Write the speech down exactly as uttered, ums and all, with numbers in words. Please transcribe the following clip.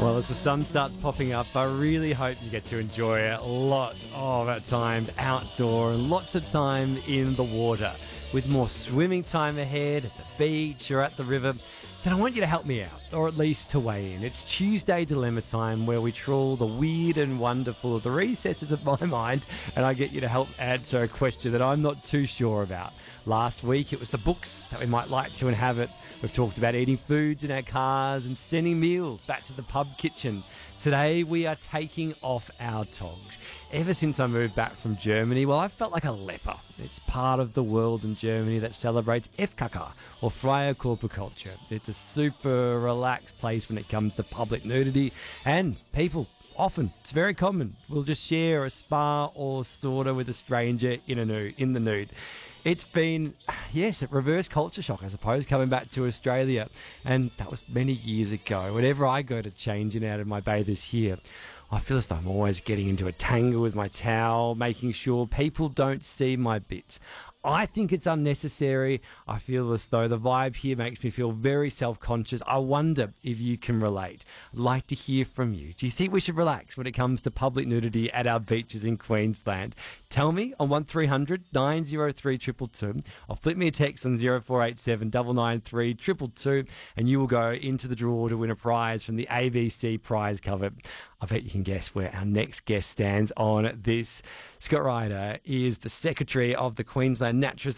Well, as the sun starts popping up, I really hope you get to enjoy a lot of our time outdoor and lots of time in the water. With more swimming time ahead at the beach or at the river, then I want you to help me out, or at least to weigh in. It's Tuesday Dilemma time, where we trawl the weird and wonderful of the recesses of my mind, and I get you to help answer a question that I'm not too sure about. Last week, it was the books that we might like to inhabit. We've talked about eating foods in our cars and sending meals back to the pub kitchen. Today, we are taking off our togs. Ever since I moved back from Germany, well, I've felt like a leper. It's part of the world in Germany that celebrates F K K, or Freie Körperkultur. It's a super relaxed place when it comes to public nudity, and people often, it's very common, will just share a spa or sauna with a stranger in a nude, in the nude. It's been, yes, a reverse culture shock, I suppose, coming back to Australia. And that was many years ago. Whenever I go to changing out of my bathers here, I feel as though I'm always getting into a tangle with my towel, making sure people don't see my bits. I think it's unnecessary. I feel as though the vibe here makes me feel very self-conscious. I wonder if you can relate. I'd like to hear from you. Do you think we should relax when it comes to public nudity at our beaches in Queensland? Tell me on one three hundred nine oh three two two two, or flip me a text on zero four eight seven nine nine three two two two, and you will go into the draw to win a prize from the A B C prize cover. I bet you can guess where our next guest stands on this. Scott Ryder is the Secretary of the Queensland Natural